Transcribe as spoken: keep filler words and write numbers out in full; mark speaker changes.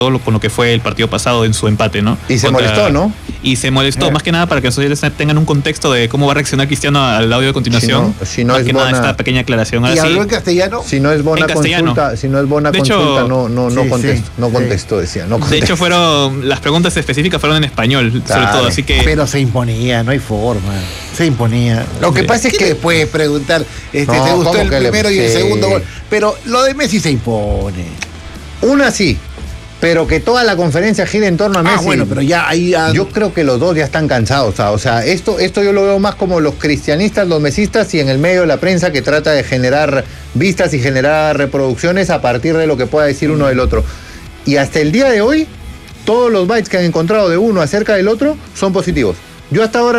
Speaker 1: todo lo, con lo que fue el partido pasado en su empate, ¿no?
Speaker 2: Y se
Speaker 1: Contra,
Speaker 2: molestó, ¿no?
Speaker 1: Y se molestó, eh. más que nada para que los oyentes tengan un contexto de cómo va a reaccionar Cristiano al audio de continuación.
Speaker 2: Si no, si no
Speaker 1: más
Speaker 2: es
Speaker 1: que
Speaker 2: bona,
Speaker 1: nada esta pequeña aclaración.
Speaker 3: ¿Y
Speaker 1: Ahora
Speaker 3: habló
Speaker 1: sí,
Speaker 3: en castellano?
Speaker 2: Si no es bona consulta, si no es bona
Speaker 1: de
Speaker 2: consulta,
Speaker 1: hecho,
Speaker 2: no, no, no
Speaker 3: sí,
Speaker 2: contesto,
Speaker 3: sí,
Speaker 2: no
Speaker 3: sí.
Speaker 2: contesto, decía. No contesto.
Speaker 1: De hecho, fueron las preguntas específicas fueron en español, claro, sobre todo, así que.
Speaker 3: Pero se imponía, no hay forma. Se imponía. Lo que
Speaker 1: sí.
Speaker 3: pasa es que después puedes preguntar, este,
Speaker 2: No,
Speaker 3: ¿te gustó el primero
Speaker 2: le...
Speaker 3: y el
Speaker 2: sí.
Speaker 3: segundo gol? Pero lo de Messi se impone.
Speaker 2: Una sí. Pero que toda la conferencia gire en torno a Messi.
Speaker 3: Ah, bueno, pero ya ahí... Han...
Speaker 2: Yo creo que los dos ya están cansados. O sea, esto, esto yo lo veo más como los cristianistas, los mesistas y en el medio de la prensa que trata de generar vistas y generar reproducciones a partir de lo que pueda decir uno del otro. Y hasta el día de hoy, todos los bytes que han encontrado de uno acerca del otro son positivos. Yo hasta ahora